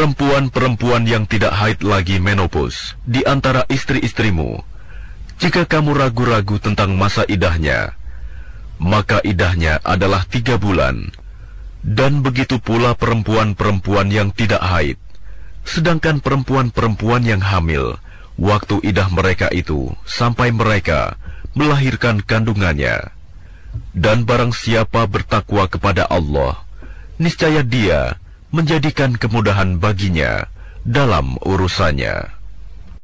perempuan-perempuan yang tidak haid lagi menopause di antara istri-istrimu, jika kamu ragu-ragu tentang masa idahnya, maka idahnya adalah 3 bulan, dan begitu pula perempuan-perempuan yang tidak haid. Sedangkan perempuan-perempuan yang hamil, waktu idah mereka itu sampai mereka melahirkan kandungannya. Dan barang siapa bertakwa kepada Allah, niscaya Dia menjadikan kemudahan baginya dalam urusannya.